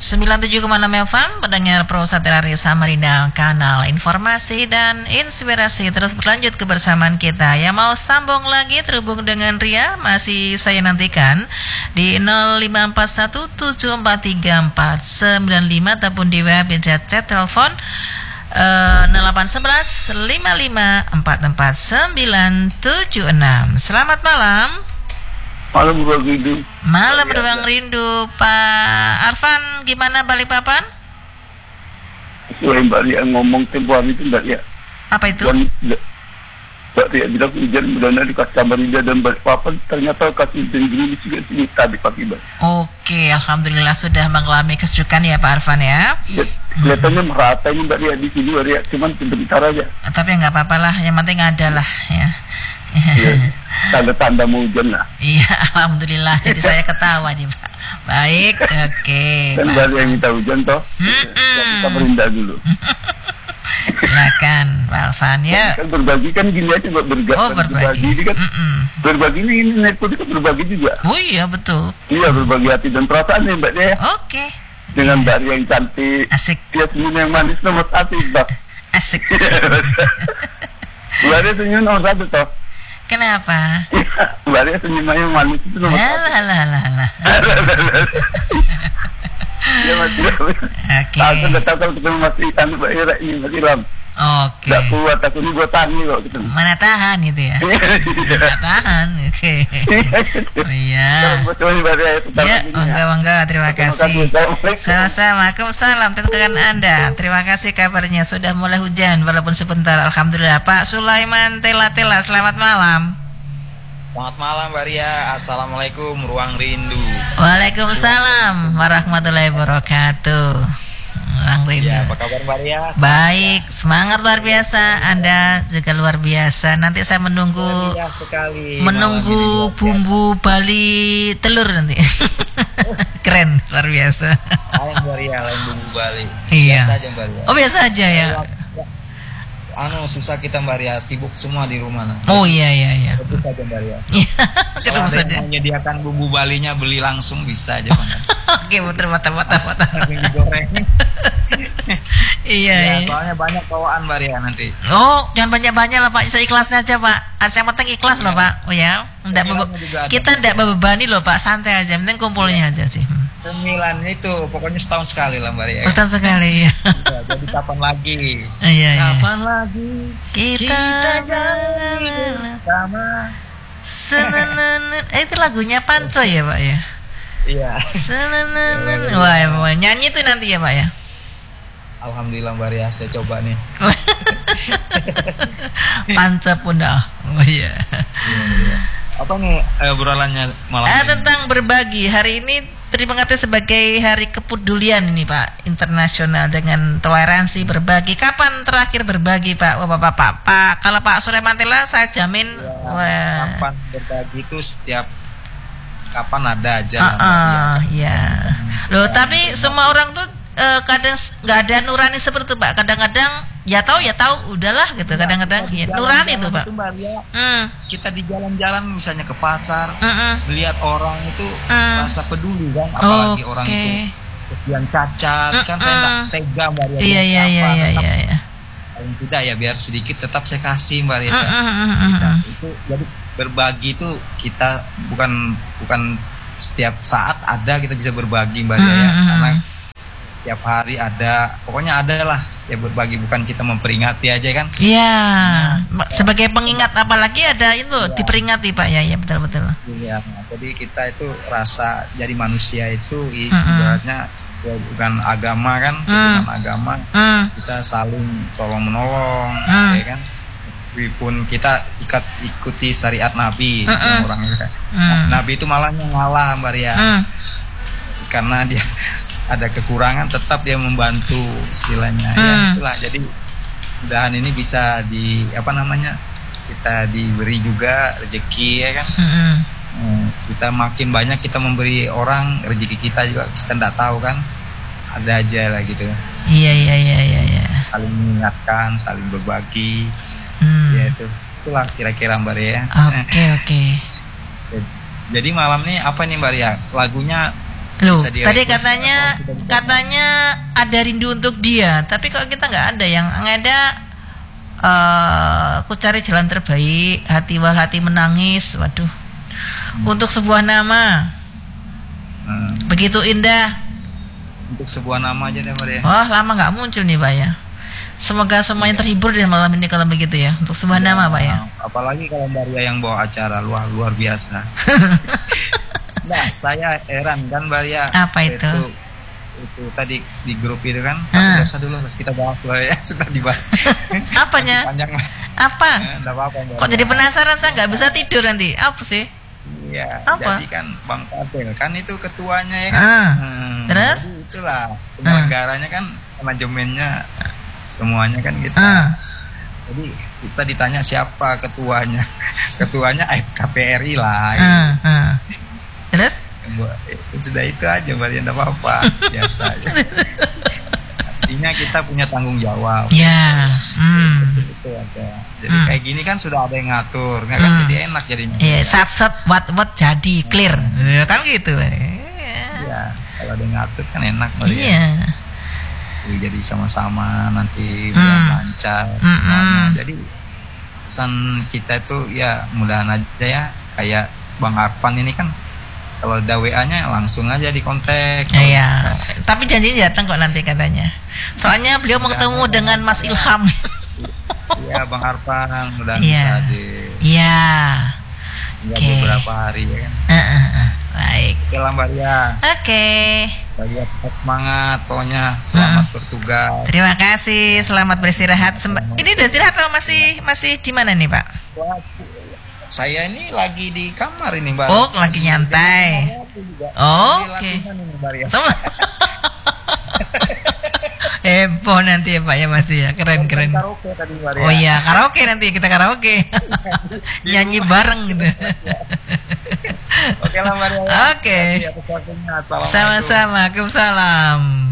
97,6 FM, pendengar Pro Satria Samarinda, kanal informasi dan inspirasi. Terus berlanjut kebersamaan kita. Yang mau sambung lagi terhubung dengan Ria, masih saya nantikan di 0541743495 ataupun di web chat telepon 0811 55444976. Selamat malam. Malam beruang rindu. Malam beruang rindu, Pak Arfan. Gimana Balikpapan? Sesuai Mbak Ria ngomong tempoh hari itu Mbak Ria. Apa itu? Mbak Ria bilang hujan mudah-mudahan di Samarinda dan Balikpapan, ternyata kasih hujan gerimis juga sini tadi pagi Mbak. Oke, alhamdulillah sudah mengalami kesejukan ya Pak Arfan ya. Kelihatannya merata ini Mbak Ria di sini Mbak Ria, cuman sebentar aja. Tapi nggak apa-apa lah, yang penting ada lah ya. Ya, tanda-tanda mau hujan lah. Iya, alhamdulillah. Jadi saya ketawa nih Pak. Baik, oke. Kan Mbak Ria yang minta hujan toh. Kita merindah dulu. Silakan Pak Arfan ya. Kan berbagi kan gini aja Mbak, berbagi ini kan. Berbagi ini netpot itu berbagi juga. Oh iya betul. Iya, berbagi hati dan perasaan ya Mbak Ria. Oke. Dengan Mbak Ria yang cantik. Asik. Dia senyum yang manis nomor 1 Mbak. Asik. Mbak Ria senyum nomor 1 toh. Kenapa? Mbak Ria senyumnya manis itu nomor 1. Lah. Ya masih. Oke. Aku udah tahu kalau ketemu masih Mbak Ria ini masih ram. Oke. Gak kuat aku ini buat tahan kok gitu. Mana tahan gitu ya? Mana tahan, oke. Oh iya. Ya, bangga. Terima kasih. Sama-sama. Waalaikumsalam. Tentukan Anda. Terima kasih kabarnya sudah mulai hujan walaupun sebentar. Alhamdulillah. Pak Sulaiman Tela. Selamat malam. Selamat malam Mbak Ria. Assalamualaikum Ruang Rindu. Waalaikumsalam warahmatullahi wabarakatuh. Ruang Rindu. Ya, apa kabar Mbak Ria? Baik, semangat luar biasa. Anda juga luar biasa. Nanti saya menunggu bumbu Bali telur nanti. Keren, luar biasa. Lain Mbak Ria, lain bumbu Bali. Iya. Biasa aja Mbak Ria. Oh, biasa aja ya. Susah kita Mbak Ria, sibuk semua di rumah. Oh iya. Itu saja Mbak Ria. Kalau ada yang menyediakan bumbu Balinya, beli langsung bisa aja Mbak. Oke, muter mata. Digoreng. Iya. Soalnya banyak bawaan Mbak Ria nanti. Oh, jangan banyak-banyak lah Pak. Seikhlasnya aja Pak. Saya penting ikhlas loh Pak. Oh ya. Kita tidak membebani loh Pak. Santai aja. Penting kumpulnya aja sih. Cemilan itu pokoknya setahun sekali lah Mbak Ria. Setahun sekali ya. Jadi kapan lagi? Iya. Kapan lagi kita jalan bersama? Itu lagunya Panco ya Pak ya. Iya. Wah, nyanyi itu nanti ya Pak ya. Alhamdulillah Mbak Ria, saya coba nih. Panco pun dah. Oh iya. Apa nih obrolannya malam ini? Tentang berbagi. Hari ini diperingati sebagai Hari Kepedulian ini Pak, internasional dengan toleransi berbagi. Kapan terakhir berbagi Pak? Wah, Pak. Kalau Pak Sulaiman Tela saya jamin kapan berbagi itu setiap kapan ada aja. Ya. Loh, tapi semua orang tuh kadang nggak ada nurani seperti itu Pak. Kadang-kadang ya tahu udahlah gitu. Kadang-kadang ya, nurani itu Pak. Kita di jalan-jalan misalnya ke pasar, melihat orang itu rasa peduli kan, apalagi orang itu kesian cacat kan, saya nggak tega Mbak Ria. Iya. Paling tidak ya biar sedikit tetap saya kasih Mbak Ria. Itu jadi berbagi itu kita bukan setiap saat ada kita bisa berbagi Mbak Ria ya, karena tiap hari ada, pokoknya ada lah ya berbagi, bukan kita memperingati aja kan. Iya. Sebagai pengingat, apalagi ada itu diperingati Pak ya, betul. Iya. Jadi kita itu rasa jadi manusia itu ibaratnya bukan agama kan, bukan agama. Kita saling tolong menolong, ya kan. Walaupun kita ikuti syariat Nabi, orang Nabi itu malah ngalah Mbak Ria. Karena dia ada kekurangan tetap dia membantu istilahnya. Ya itulah, jadi mudahan ini bisa kita diberi juga rezeki ya kan. Kita makin banyak kita memberi orang, rezeki kita juga kita tidak tahu kan, ada aja lah gitu. Iya. Saling mengingatkan, saling berbagi. Ya itulah kira-kira Mbak Ria ya. Oke. Jadi malam ini apa nih Mbak Ria? Lagunya Loh, tadi katanya ada rindu untuk dia, tapi kalau kita nggak ada, yang ada ku cari jalan terbaik, hati wal hati menangis, waduh, untuk sebuah nama begitu indah, untuk sebuah nama aja deh Mbak ya. Wah, lama nggak muncul nih Pak ya. Semoga semuanya terhibur di malam ini kalau begitu ya, untuk sebuah nama Pak ya. Apalagi kalau Mbak Ria yang bawa acara luar biasa. Nah, saya heran kan Mbak Ria. Apa itu? Itu tadi di grup itu kan. Tapi biasa dulu kita bahas lah ya, sudah dibahas. Apanya? Panjang lah. Apa? Nggak apa-apa, kok jadi penasaran, saya nggak bisa tidur nanti. Apa sih? Iya. Apa? Jadi kan Bang Fadel kan itu ketuanya ya kan. Terus? Jadi itulah penyelenggaranya kan, manajemennya semuanya kan gitu. Jadi kita ditanya siapa ketuanya. Ketuanya KPRI lah. Gitu. Terus? Sudah itu aja Mbak Ria, enggak apa-apa. Biasa aja. Artinya kita punya tanggung jawab. Ya. Itu ada. Jadi kayak gini kan sudah ada yang ngatur, nggak kan jadi enak jadinya. Iya, sat what jadi clear. Ya, kan gitu. Iya, kalau ada yang ngatur kan enak Mbak Ria. Iya. Jadi sama-sama nanti lancar. Jadi pesan kita itu ya mudahan aja ya, kayak Bang Arfan ini kan kalau ada WA-nya langsung aja di kontak. Iya. Tapi janjinya datang kok nanti katanya. Soalnya beliau mau ketemu dengan Mas Ilham. Iya, Bang Arfan mudah bisa di. Iya. Beberapa hari ya kan. Baik. Oke lah Mbak Ria. Oke. Mbak Ria tetap semangat pokoknya. Selamat bertugas. Terima kasih. Selamat beristirahat. Ini udah istirahat atau masih di mana nih Pak? Saya ini lagi di kamar ini Mbak. Oh, lagi nyantai. Oke. Heboh nanti ya Pak ya, masih ya, keren. Oh iya, karaoke nanti kita karaoke. Nyanyi bareng gitu. Oke lah Mbak Ria. Oke. Sama-sama. Waalaikumsalam.